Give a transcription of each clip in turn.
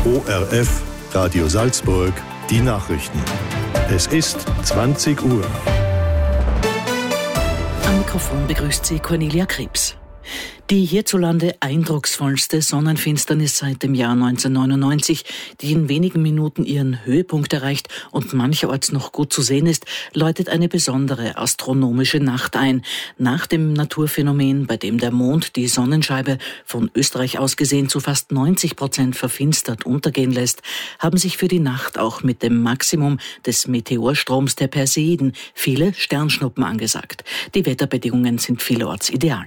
ORF Radio Salzburg, die Nachrichten. Es ist 20 Uhr. Am Mikrofon begrüßt Sie Cornelia Krebs. Die hierzulande eindrucksvollste Sonnenfinsternis seit dem Jahr 1999, die in wenigen Minuten ihren Höhepunkt erreicht und mancherorts noch gut zu sehen ist, läutet eine besondere astronomische Nacht ein. Nach dem Naturphänomen, bei dem der Mond die Sonnenscheibe von Österreich aus gesehen zu fast 90% verfinstert untergehen lässt, haben sich für die Nacht auch mit dem Maximum des Meteorstroms der Perseiden viele Sternschnuppen angesagt. Die Wetterbedingungen sind vielerorts ideal.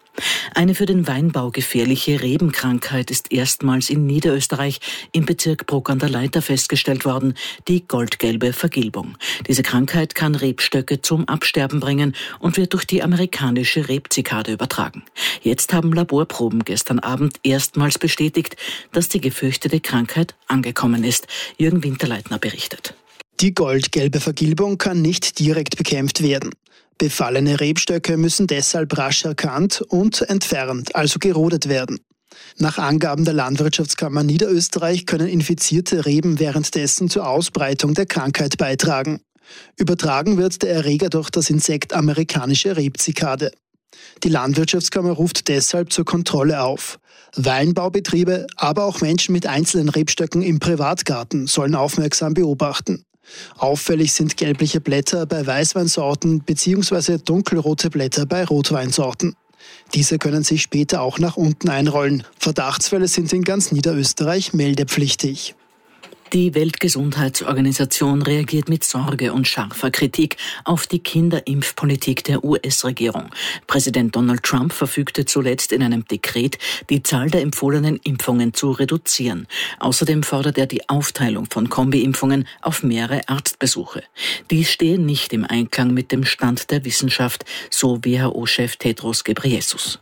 Eine für den Weinbau gefährliche Rebenkrankheit ist erstmals in Niederösterreich im Bezirk Bruck an der Leiter festgestellt worden, die goldgelbe Vergilbung. Diese Krankheit kann Rebstöcke zum Absterben bringen und wird durch die amerikanische Rebzikade übertragen. Jetzt haben Laborproben gestern Abend erstmals bestätigt, dass die gefürchtete Krankheit angekommen ist. Jürgen Winterleitner berichtet. Die goldgelbe Vergilbung kann nicht direkt bekämpft werden. Befallene Rebstöcke müssen deshalb rasch erkannt und entfernt, also gerodet werden. Nach Angaben der Landwirtschaftskammer Niederösterreich können infizierte Reben währenddessen zur Ausbreitung der Krankheit beitragen. Übertragen wird der Erreger durch das Insekt amerikanische Rebzikade. Die Landwirtschaftskammer ruft deshalb zur Kontrolle auf. Weinbaubetriebe, aber auch Menschen mit einzelnen Rebstöcken im Privatgarten sollen aufmerksam beobachten. Auffällig sind gelbliche Blätter bei Weißweinsorten bzw. dunkelrote Blätter bei Rotweinsorten. Diese können sich später auch nach unten einrollen. Verdachtsfälle sind in ganz Niederösterreich meldepflichtig. Die Weltgesundheitsorganisation reagiert mit Sorge und scharfer Kritik auf die Kinderimpfpolitik der US-Regierung. Präsident Donald Trump verfügte zuletzt in einem Dekret, die Zahl der empfohlenen Impfungen zu reduzieren. Außerdem fordert er die Aufteilung von Kombi-Impfungen auf mehrere Arztbesuche. Dies stehe nicht im Einklang mit dem Stand der Wissenschaft, so WHO-Chef Tedros Ghebreyesus.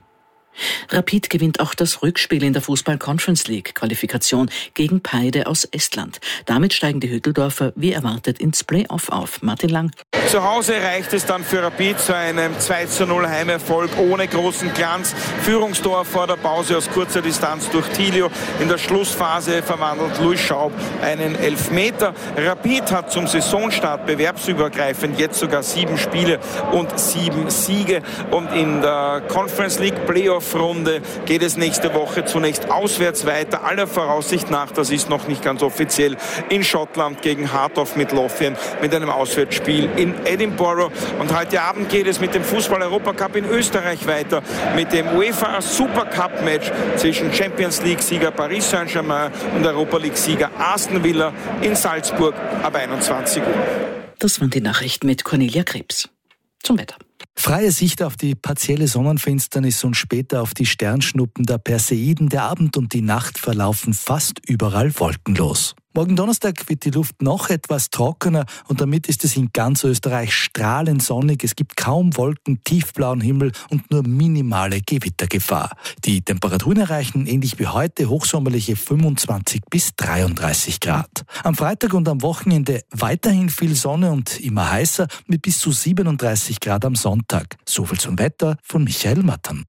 Rapid gewinnt auch das Rückspiel in der Fußball-Conference-League-Qualifikation gegen Paide aus Estland. Damit steigen die Hütteldorfer wie erwartet ins Playoff auf. Martin Lang. Zu Hause reicht es dann für Rapid zu einem 2:0 Heimerfolg ohne großen Glanz. Führungstor vor der Pause aus kurzer Distanz durch Tilio. In der Schlussphase verwandelt Luis Schaub einen Elfmeter. Rapid hat zum Saisonstart bewerbsübergreifend jetzt sogar 7 Spiele und 7 Siege. Und in der Conference League Playoff-Runde geht es nächste Woche zunächst auswärts weiter. Aller Voraussicht nach, das ist noch nicht ganz offiziell, in Schottland gegen Heart of Midlothian mit einem Auswärtsspiel in Edinburgh. Und heute Abend geht es mit dem Fußball-Europacup in Österreich weiter, mit dem UEFA Supercup-Match zwischen Champions League-Sieger Paris Saint-Germain und Europa League-Sieger Aston Villa in Salzburg ab 21 Uhr. Das waren die Nachrichten mit Cornelia Krebs. Zum Wetter. Freie Sicht auf die partielle Sonnenfinsternis und später auf die Sternschnuppen der Perseiden. Der Abend und die Nacht verlaufen fast überall wolkenlos. Morgen Donnerstag wird die Luft noch etwas trockener und damit ist es in ganz Österreich strahlend sonnig. Es gibt kaum Wolken, tiefblauen Himmel und nur minimale Gewittergefahr. Die Temperaturen erreichen ähnlich wie heute hochsommerliche 25 bis 33 Grad. Am Freitag und am Wochenende weiterhin viel Sonne und immer heißer mit bis zu 37 Grad am Sonntag. Soviel zum Wetter von Michael Mattern.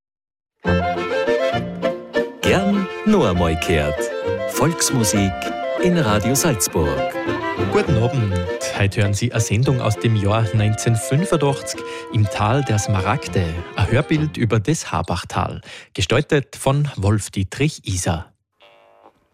Gern nur einmal gehört. Volksmusik in Radio Salzburg. Guten Abend. Heute hören Sie eine Sendung aus dem Jahr 1985 im Tal der Smaragde. Ein Hörbild über das Habachtal, gestaltet von Wolf-Dietrich Iser.